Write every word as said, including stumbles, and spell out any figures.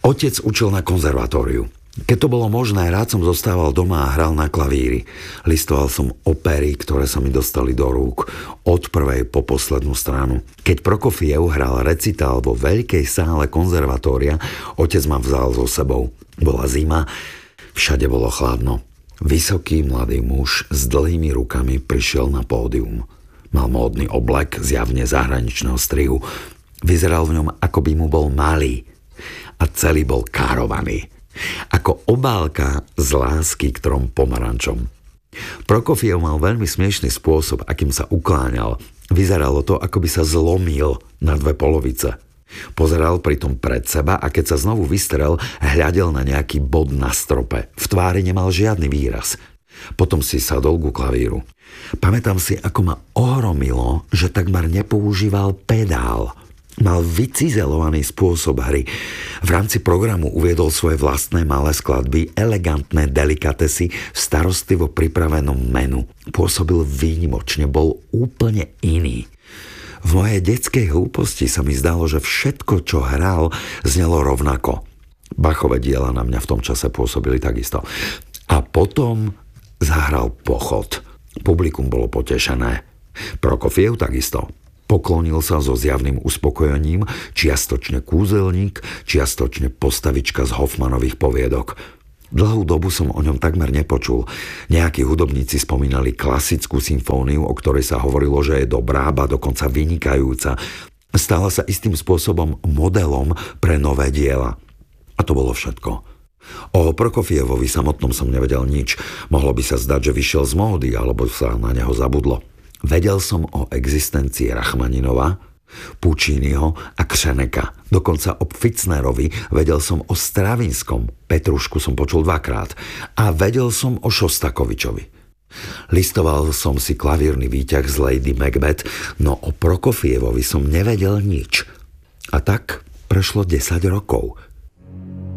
Otec učil na konzervatóriu. Keď to bolo možné, rád som zostával doma a hral na klavíri. Listoval som opery, ktoré sa mi dostali do rúk, od prvej po poslednú stranu. Keď Prokofiev hral recitál vo veľkej sále konzervatória, otec ma vzal so sebou. Bola zima, všade bolo chladno. Vysoký mladý muž s dlhými rukami prišiel na pódium. Mal módny oblek, zjavne zahraničného strihu. Vyzeral v ňom, ako by mu bol malý. A celý bol károvaný. Ako obálka z lásky k trom pomarančom. Prokofiev mal veľmi smiešný spôsob, akým sa ukláňal. Vyzeralo to, ako by sa zlomil na dve polovice. Pozeral pritom pred seba a keď sa znovu vystrel, hľadel na nejaký bod na strope. V tvári nemal žiadny výraz. Potom si sadol ku klavíru. Pamätám si, ako ma ohromilo, že takmer nepoužíval pedál. Mal vycizelovaný spôsob hry. V rámci programu uviedol svoje vlastné malé skladby, elegantné delikatesy v starostlivo pripravenom menu. Pôsobil výnimočne, bol úplne iný. V mojej detskej hlúposti sa mi zdalo, že všetko, čo hral, znelo rovnako. Bachové diela na mňa v tom čase pôsobili takisto. A potom zahral Pochod. Publikum bolo potešené. Prokofiev takisto. Poklonil sa so zjavným uspokojením, čiastočne kúzelník, čiastočne postavička z Hoffmanových poviedok. Dlhú dobu som o ňom takmer nepočul. Nejakí hudobníci spomínali klasickú symfóniu, o ktorej sa hovorilo, že je dobrá, ba dokonca vynikajúca. Stala sa istým spôsobom modelom pre nové diela. A to bolo všetko. O Prokofievovi samotnom som nevedel nič. Mohlo by sa zdať, že vyšiel z módy, alebo sa na neho zabudlo. Vedel som o existencii Rachmaninova, Pucciniho a Křeneka. Dokonca o Pfitznerovi vedel som o Stravinskom. Petrušku som počul dvakrát. A vedel som o Šostakovičovi. Listoval som si klavírny výťah z Lady Macbeth, no o Prokofievovi som nevedel nič. A tak prešlo desať rokov.